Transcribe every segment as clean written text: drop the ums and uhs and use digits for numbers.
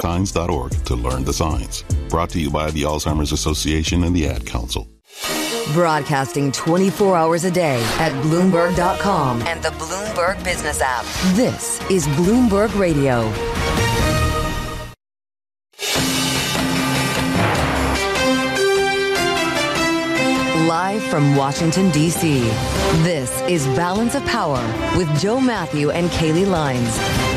signs.org to learn the signs. Brought to you by the Alzheimer's Association and the Ad Council. Broadcasting 24 hours a day at Bloomberg.com and the Bloomberg Business app. This is Bloomberg Radio. Live from Washington, D.C., this is Balance of Power with Joe Matthew and Kaylee Lines.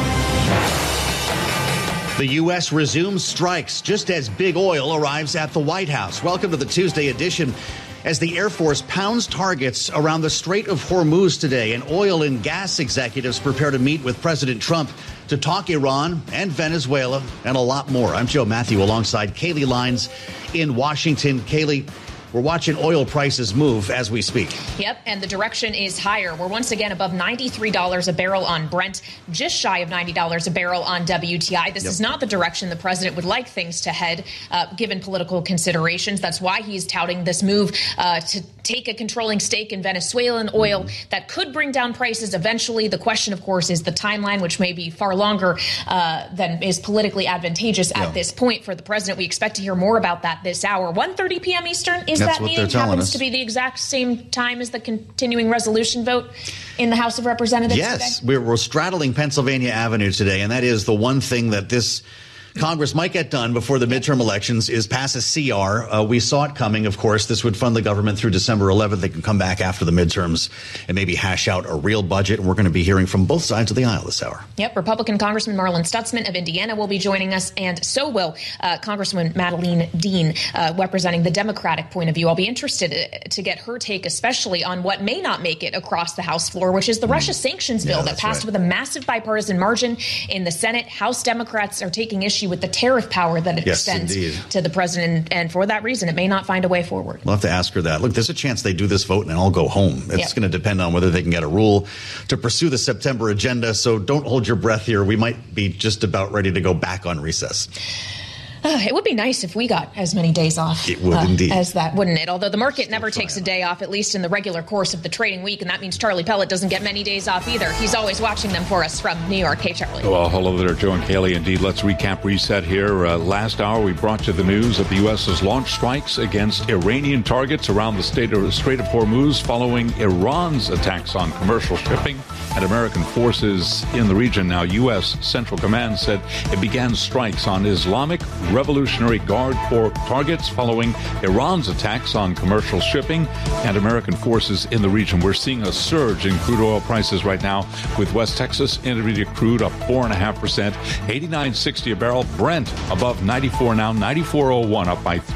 The U.S. resumes strikes just as big oil arrives at the White House. Welcome to the Tuesday edition. As the Air Force pounds targets around the Strait of Hormuz today, and oil and gas executives prepare to meet with President Trump to talk Iran and Venezuela and a lot more. I'm Joe Matthew alongside Kaylee Lines in Washington. Kaylee, we're watching oil prices move as we speak. Yep, and the direction is higher. We're once again above $93 a barrel on Brent, just shy of $90 a barrel on WTI. This is not the direction the president would like things to head, given political considerations. That's why he's touting this move to take a controlling stake in Venezuelan oil that could bring down prices eventually. The question, of course, is the timeline, which may be far longer than is politically advantageous at this point for the president. We expect to hear more about that this hour. 1:30 p.m. Eastern is that meeting happens to be the exact same time as the continuing resolution vote in the House of Representatives today? We're straddling Pennsylvania Avenue today, and that is the one thing that this Congress might get done before the midterm elections is pass a CR. We saw it coming, of course. This would fund the government through December 11th. They can come back after the midterms and maybe hash out a real budget. And we're going to be hearing from both sides of the aisle this hour. Yep. Republican Congressman Marlin Stutzman of Indiana will be joining us, and so will Congresswoman Madeleine Dean, representing the Democratic point of view. I'll be interested to get her take, especially on what may not make it across the House floor, which is the Russia sanctions bill that passed with a massive bipartisan margin in the Senate. House Democrats are taking issue with the tariff power that it extends to the president. And for that reason, it may not find a way forward. We'll have to ask her that. Look, there's a chance they do this vote and I'll go home. It's going to depend on whether they can get a rule to pursue the September agenda. So don't hold your breath here. We might be just about ready to go back on recess. It would be nice if we got as many days off it would indeed. As that, wouldn't it? Although the market never takes a day off, at least in the regular course of the trading week. And that means Charlie Pellet doesn't get many days off either. He's always watching them for us from New York. Hey, Charlie. Well, hello there, Joe and Kaylee. Indeed, let's recap reset here. Last hour, we brought you the news that the U.S. has launched strikes against Iranian targets around the Strait of Hormuz following Iran's attacks on commercial shipping and American forces in the region. Now, U.S. Central Command said it began strikes on Islamic Revolutionary Guard Corps targets following Iran's attacks on commercial shipping and American forces in the region. We're seeing a surge in crude oil prices right now, with West Texas Intermediate crude up 4.5%, $89.60 a barrel. Brent above 94 now, 94.01, up by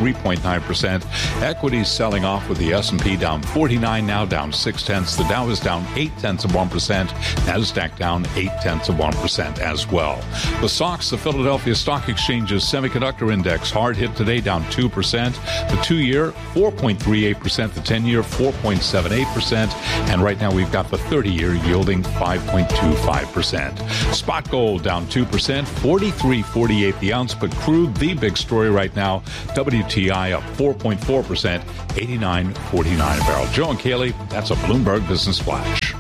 3.9%. Equities selling off, with the S&P down 49 now, down 0.6. The Dow is down 0.8%. NASDAQ down 0.8% as well. The SOX, the Philadelphia Stock Exchange's semiconductor index, hard hit today, down 2%. The 2-year, 4.38%. The 10-year, 4.78%. And right now we've got the 30-year yielding 5.25%. Spot gold down 2%, 43.48 the ounce. But crude, the big story right now, WTI up 4.4%, 89.49 a barrel. Joe and Kaylee, that's a Bloomberg Business Flash.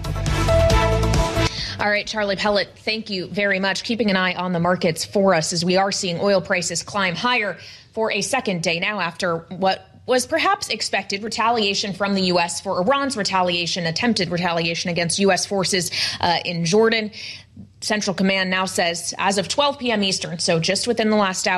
All right, Charlie Pellet, thank you very much. Keeping an eye on the markets for us, as we are seeing oil prices climb higher for a second day now after what was perhaps expected retaliation from the U.S. for Iran's attempted retaliation against U.S. forces in Jordan. Central Command now says, as of 12 p.m. Eastern, so just within the last hour,